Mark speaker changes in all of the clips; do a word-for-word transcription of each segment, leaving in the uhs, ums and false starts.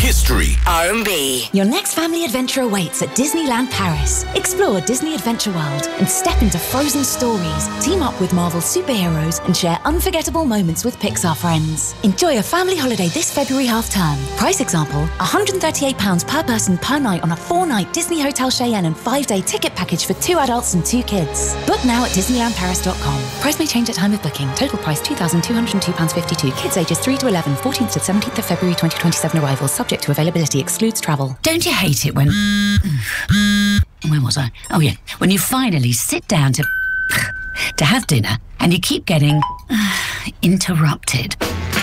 Speaker 1: History
Speaker 2: R and B.
Speaker 3: Your next family adventure awaits at Disneyland Paris. Explore Disney Adventure World and step into frozen stories. Team up with Marvel superheroes and share unforgettable moments with Pixar friends. Enjoy a family holiday this February half-term. Price example, one hundred thirty-eight pounds per person per night on a four-night Disney Hotel Cheyenne and five-day ticket package for two adults and two kids. Book now at disneyland paris dot com. Price may change at time of booking. Total price two thousand two hundred two pounds fifty-two. Kids ages three to eleven, fourteenth to seventeenth of February twenty twenty-seven arrivals. Subject to availability. Excludes travel.
Speaker 4: Don't you hate it when... Where was I? Oh, yeah. When you finally sit down to... to have dinner and you keep getting... interrupted.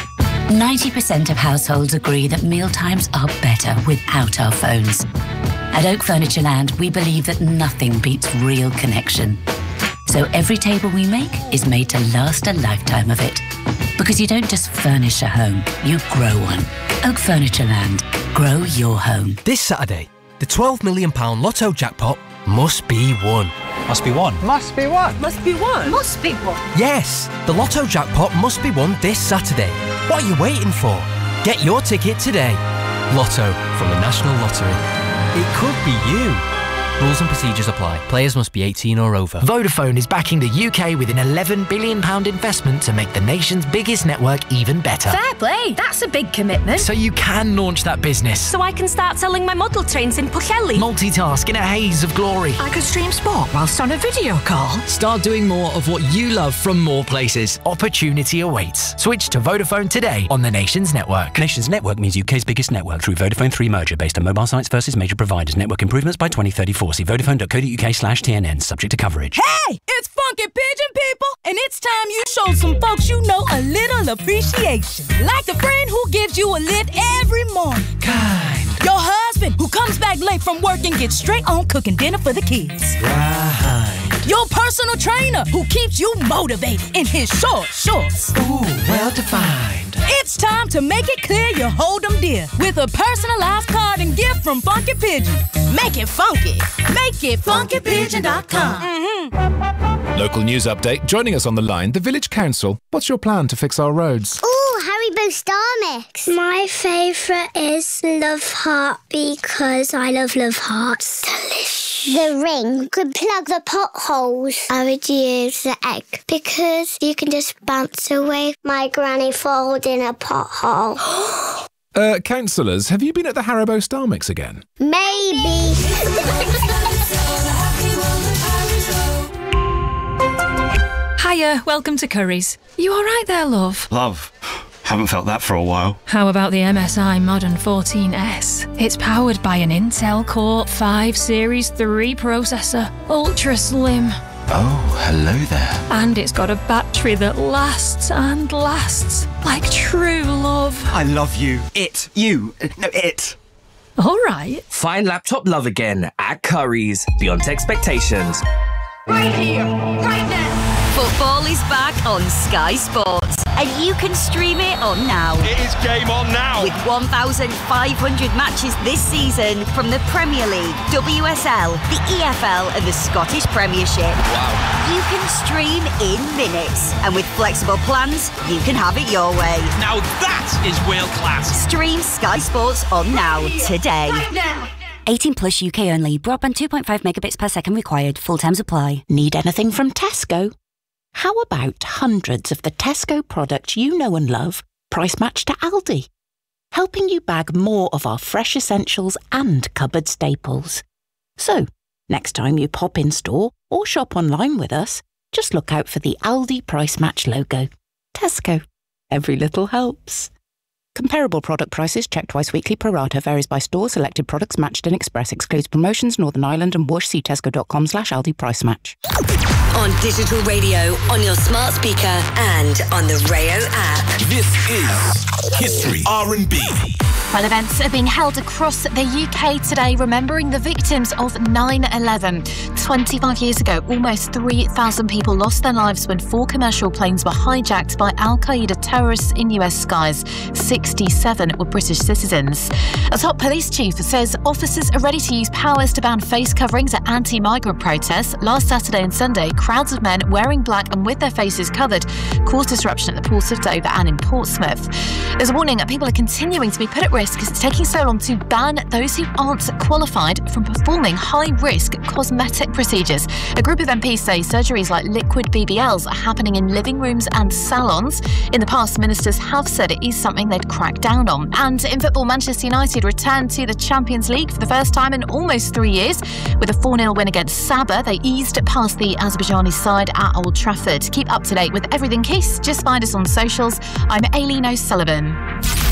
Speaker 4: ninety percent of households agree that mealtimes are better without our phones. At Oak Furniture Land, we believe that nothing beats real connection. So every table we make is made to last a lifetime of it. Because you don't just furnish a home, you grow one. Oak Furniture Land. Grow your home.
Speaker 5: This Saturday, the twelve million pounds Lotto jackpot must be won.
Speaker 6: Must be won.
Speaker 7: Must be won.
Speaker 8: Must be won. Must be won.
Speaker 5: Yes, the Lotto jackpot must be won this Saturday. What are you waiting for? Get your ticket today. Lotto from the National Lottery. It could be you. Rules and procedures apply. Players must be eighteen or over.
Speaker 9: Vodafone is backing the U K with an eleven billion pounds investment to make the nation's biggest network even better.
Speaker 8: Fair play. That's a big commitment.
Speaker 9: So you can launch that business.
Speaker 8: So I can start selling my model trains in Pwllheli.
Speaker 9: Multitask in a haze of glory.
Speaker 10: I could stream sport whilst on a video call.
Speaker 9: Start doing more of what you love from more places. Opportunity awaits. Switch to Vodafone today on the Nation's network.
Speaker 11: Nation's network means U K's biggest network through Vodafone three merger based on mobile sites versus major providers. Network improvements by twenty thirty-four. See vodafone dot co dot uk slash T N N. Subject to coverage.
Speaker 12: Hey, it's Funky Pigeon people, and it's time you show some folks you know a little appreciation. Like the friend who gives you a lift every morning.
Speaker 5: Kind.
Speaker 12: Your husband who comes back late from work and gets straight on cooking dinner for the kids.
Speaker 5: Right.
Speaker 12: Your personal trainer who keeps you motivated in his short shorts.
Speaker 5: Ooh, well defined.
Speaker 12: It's time to make it clear you hold them dear with a personalized card and gift from Funky Pigeon. Make it funky. Make it funky pigeon dot com. Mm-hmm.
Speaker 13: Local news update. Joining us on the line, the Village Council. What's your plan to fix our roads?
Speaker 14: Ooh, Haribo Star Mix. My favourite is Love Heart because I love Love Hearts. Delicious. The ring could plug the potholes. I would use the egg because you can just bounce away my granny falls in a pothole.
Speaker 13: uh, councillors, have you been at the Haribo Star Mix again?
Speaker 14: Maybe.
Speaker 15: Hiya, welcome to Curry's. You all right there, love?
Speaker 6: Love. Haven't felt that for a while.
Speaker 15: How about the M S I Modern fourteen S? It's powered by an Intel Core five Series three processor, ultra slim.
Speaker 6: Oh, hello there.
Speaker 15: And it's got a battery that lasts and lasts like true love.
Speaker 6: I love you. It. You. No, it.
Speaker 15: All right.
Speaker 16: Find laptop love again at Curry's. Beyond expectations.
Speaker 2: Right here, right now. Football is back on Sky Sports, and you can stream it on now.
Speaker 17: It is game on now.
Speaker 2: With one thousand five hundred matches this season from the Premier League, W S L, the E F L, and the Scottish Premiership.
Speaker 17: Wow.
Speaker 2: You can stream in minutes, and with flexible plans, you can have it your way.
Speaker 17: Now that is world class.
Speaker 2: Stream Sky Sports on now today.
Speaker 17: Right now.
Speaker 18: eighteen plus U K only. Broadband two point five megabits per second required. Full terms apply.
Speaker 19: Need anything from Tesco? How about hundreds of the Tesco products you know and love, price matched to Aldi? Helping you bag more of our fresh essentials and cupboard staples. So, next time you pop in store or shop online with us, just look out for the Aldi Price Match logo. Tesco. Every little helps. Comparable product prices checked twice weekly pro rata. Varies by store. Selected products matched in Express. Excludes promotions. Northern Ireland and Whoosh. See tesco.com slash Aldi Price Match.
Speaker 2: On digital radio, on your smart speaker, and on the Rayo app.
Speaker 1: This is History R and B.
Speaker 20: Well, events are being held across the U K today, remembering the victims of nine eleven. twenty-five years ago, almost three thousand people lost their lives when four commercial planes were hijacked by Al-Qaeda terrorists in U S skies. sixty-seven were British citizens. A top police chief says officers are ready to use powers to ban face coverings at anti-migrant protests. Last Saturday and Sunday, crowds of men wearing black and with their faces covered caused disruption at the port of Dover and in Portsmouth. There's a warning that people are continuing to be put at risk because it's taking so long to ban those who aren't qualified from performing high-risk cosmetic procedures. A group of M Ps say surgeries like liquid B B Ls are happening in living rooms and salons. In the past, ministers have said it is something they'd crack down on. And in football, Manchester United returned to the Champions League for the first time in almost three years. With a four nil win against Sabah, they eased past the Azerbaijani side at Old Trafford. Keep up to date with everything Kiss. Just find us on socials. I'm Aileen O'Sullivan.